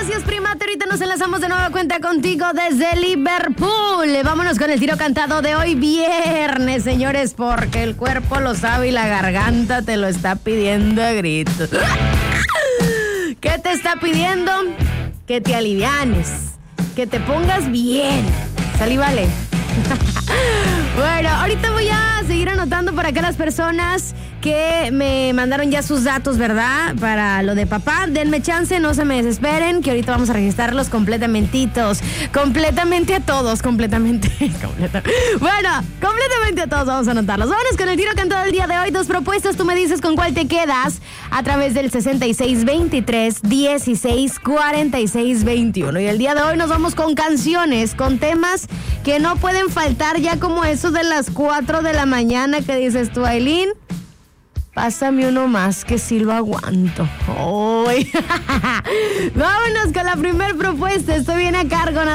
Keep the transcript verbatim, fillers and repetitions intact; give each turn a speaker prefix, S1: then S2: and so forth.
S1: Gracias, primate. Ahorita nos enlazamos de nueva cuenta contigo desde Liverpool. Vámonos con el tiro cantado de hoy viernes, señores, porque el cuerpo lo sabe y la garganta te lo está pidiendo a gritos. ¿Qué te está pidiendo? Que te alivianes, que te pongas bien. Salí, vale. Bueno, ahorita voy a seguir anotando por acá las personas que me mandaron ya sus datos, ¿verdad? Para lo de papá. Denme chance, no se me desesperen, que ahorita vamos a registrarlos completamentitos. Completamente a todos, completamente. Completa. Bueno, completamente a todos vamos a anotarlos. Vámonos con el tiro cantado del día de hoy. Dos propuestas, tú me dices con cuál te quedas a través del sesenta y seis veintitrés dieciséis cuarenta y seis veintiuno. Y el día de hoy nos vamos con canciones, con temas que no pueden faltar ya como eso de las cuatro de la mañana que dices tú, Ailín. Pásame uno más que sí lo aguanto. ¡Ay! Vámonos con la primer propuesta. Esto viene a cargo.